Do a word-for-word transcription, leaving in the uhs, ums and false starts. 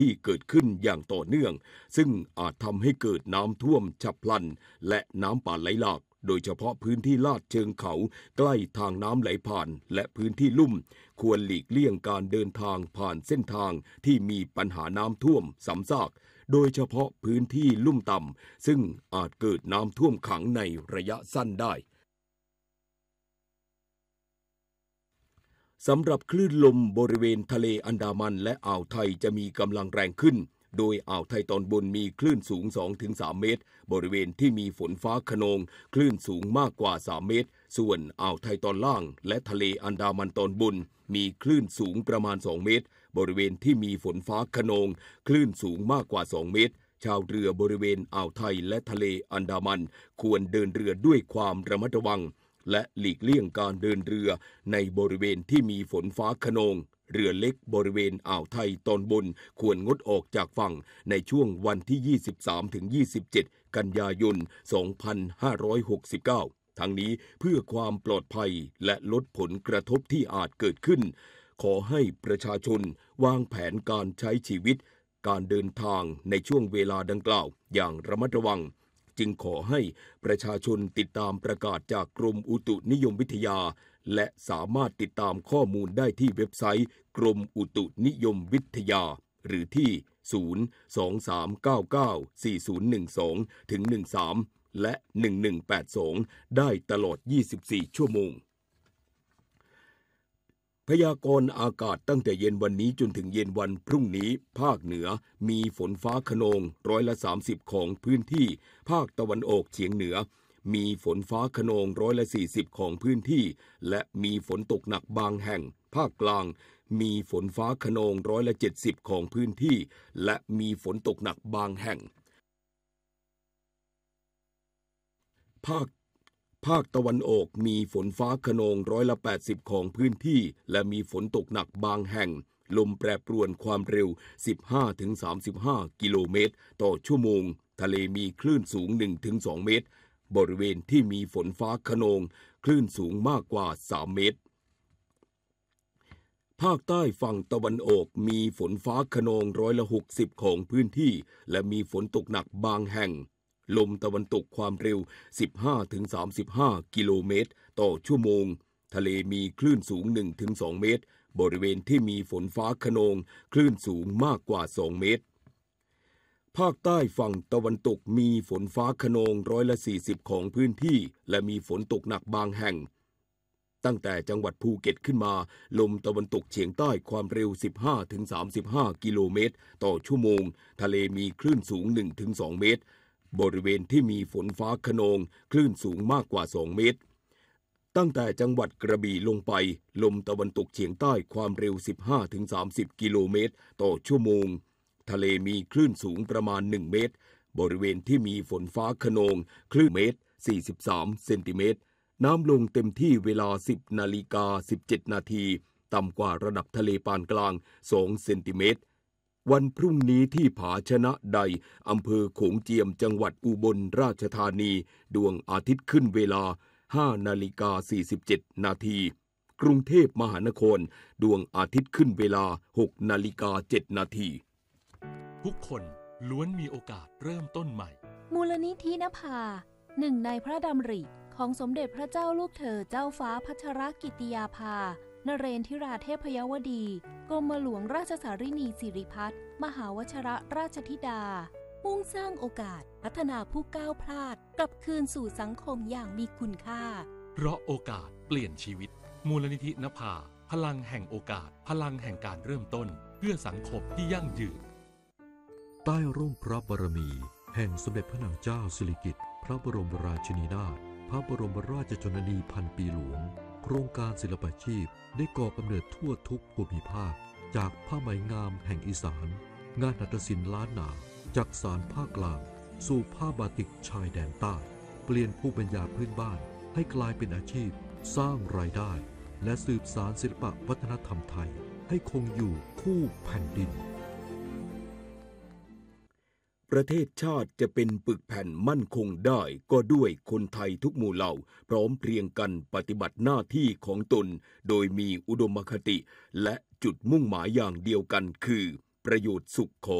ที่เกิดขึ้นอย่างต่อเนื่องซึ่งอาจทำให้เกิดน้ำท่วมฉับพลันและน้ำป่าไหลหลากโดยเฉพาะพื้นที่ลาดเชิงเขาใกล้ทางน้ำไหลผ่านและพื้นที่ลุ่มควรหลีกเลี่ยงการเดินทางผ่านเส้นทางที่มีปัญหาน้ำท่วมซ้ำซากโดยเฉพาะพื้นที่ลุ่มต่ำซึ่งอาจเกิดน้ำท่วมขังในระยะสั้นได้สำหรับคลื่นลมบริเวณทะเลอันดามันและอ่าวไทยจะมีกำลังแรงขึ้นโดยอ่าวไทยตอนบนมีคลื่นสูง สองถึงสาม เมตรบริเวณที่มีฝนฟ้าคะนองคลื่นสูงมากกว่าสามเมตรส่วนอ่าวไทยตอนล่างและทะเลอันดามันตอนบนมีคลื่นสูงประมาณสองเมตรบริเวณที่มีฝนฟ้าคะนองคลื่นสูงมากกว่าสองเมตรชาวเรือบริเวณอ่าวไทยและทะเลอันดามันควรเดินเรือด้วยความระมัดระวังและหลีกเลี่ยงการเดินเรือในบริเวณที่มีฝนฟ้าคะนองเรือเล็กบริเวณอ่าวไทยตอนบนควรงดออกจากฝั่งในช่วงวันที่ ยี่สิบสามถึงยี่สิบเจ็ด กันยายน สองพันห้าร้อยหกสิบเก้า ทั้งนี้เพื่อความปลอดภัยและลดผลกระทบที่อาจเกิดขึ้นขอให้ประชาชนวางแผนการใช้ชีวิตการเดินทางในช่วงเวลาดังกล่าวอย่างระมัดระวังจึงขอให้ประชาชนติดตามประกาศจากกรมอุตุนิยมวิทยาและสามารถติดตามข้อมูลได้ที่เว็บไซต์กรมอุตุนิยมวิทยาหรือที่ ศูนย์ สอง สาม เก้า เก้า สี่ ศูนย์ หนึ่ง สอง ถึง หนึ่ง สาม และ หนึ่ง หนึ่ง แปด สอง ได้ตลอด ยี่สิบสี่ ชั่วโมงพยากรณ์อากาศตั้งแต่เย็นวันนี้จนถึงเย็นวันพรุ่งนี้ภาคเหนือมีฝนฟ้าคะนองร้อยละสามสิบของพื้นที่ภาคตะวันออกเฉียงเหนือมีฝนฟ้าคะนองร้อยละสี่สิบของพื้นที่และมีฝนตกหนักบางแห่งภาคกลางมีฝนฟ้าคะนองร้อยละเจ็ดสิบของพื้นที่และมีฝนตกหนักบางแห่งภาคภาคตะวันออกมีฝนฟ้าคะนองร้อยละแปดสิบของพื้นที่และมีฝนตกหนักบางแห่งลมแปรปรวนความเร็ว สิบห้าถึงสามสิบห้า กิโลเมตรต่อชั่วโมงทะเลมีคลื่นสูง หนึ่งถึงสอง เมตรบริเวณที่มีฝนฟ้าคะนองคลื่นสูงมากกว่าสามเมตรภาคใต้ฝั่งตะวันออกมีฝนฟ้าคะนองร้อยละหกสิบของพื้นที่และมีฝนตกหนักบางแห่งลมตะวันตกความเร็ว สิบห้าถึงสามสิบห้า กิโลเมตรต่อชั่วโมงทะเลมีคลื่นสูง หนึ่งถึงสอง เมตรบริเวณที่มีฝนฟ้าคะนองคลื่นสูงมากกว่าสองเมตรภาคใต้ฝั่งตะวันตกมีฝนฟ้าคะนองร้อยละสี่สิบของพื้นที่และมีฝนตกหนักบางแห่งตั้งแต่จังหวัดภูเก็ตขึ้นมาลมตะวันตกเฉียงใต้ความเร็ว สิบห้าถึงสามสิบห้า กิโลเมตรต่อชั่วโมงทะเลมีคลื่นสูง หนึ่งถึงสอง เมตรบริเวณที่มีฝนฟ้าคะนองคลื่นสูงมากกว่าสองเมตรตั้งแต่จังหวัดกระบี่ลงไปลมตะวันตกเฉียงใต้ความเร็ว สิบห้าถึงสามสิบ กิโลเมตรต่อชั่วโมงทะเลมีคลื่นสูงประมาณหนึ่งเมตรบริเวณที่มีฝนฟ้าคะนองคลื่นเมตรสี่สิบสามเซนติเมตรน้ำลงเต็มที่เวลา สิบนาฬิกาสิบเจ็ด นาทีต่ำกว่าระดับทะเลปานกลางสองเซนติเมตรวันพรุ่งนี้ที่ผาชนะใดอำเภอโขงเจียมจังหวัดอุบลราชธานีดวงอาทิตย์ขึ้นเวลา ห้านาฬิกาสี่สิบเจ็ด นาทีกรุงเทพมหานครดวงอาทิตย์ขึ้นเวลา หกนาฬิกาเจ็ด นาทีทุกคนล้วนมีโอกาสเริ่มต้นใหม่มูลนิธินภาหนึ่งในพระดำริของสมเด็จพระเจ้าลูกเธอเจ้าฟ้าพัชรกิติยาภานเรนทิราเทพยวดีกรมหลวงราชสารินีสิริพัฒน์มหาวชิรราชธิดามุ่งสร้างโอกาสพัฒนาผู้ก้าวพลาดกลับคืนสู่สังคมอย่างมีคุณค่าเพราะโอกาสเปลี่ยนชีวิตมูลนิธินภาพลังแห่งโอกาสพลังแห่งการเริ่มต้นเพื่อสังคมที่ยั่งยืนใต้ร่มพระบารมีแห่งสมเด็จพระนางเจ้าสิริกิติ์พระบรมราชินีนาถพระบรมราชชนนีพันปีหลวงโครงการศิลปาชีพได้ก่อกำเนิดทั่วทุกภูมิภาคจากผ้าไหมงามแห่งอีสานงานหัตถศิลป์ล้านนาจากสารภาคกลางสู่ผ้าบาติกชายแดนใต้เปลี่ยนภูมิปัญญาพื้นบ้านให้กลายเป็นอาชีพสร้างรายได้และสืบสานศิลปวัฒนธรรมไทยให้คงอยู่คู่แผ่นดินประเทศชาติจะเป็นปึกแผ่นมั่นคงได้ก็ด้วยคนไทยทุกหมู่เหล่าพร้อมเพรียงกันปฏิบัติหน้าที่ของตนโดยมีอุดมคติและจุดมุ่งหมายอย่างเดียวกันคือประโยชน์สุขโข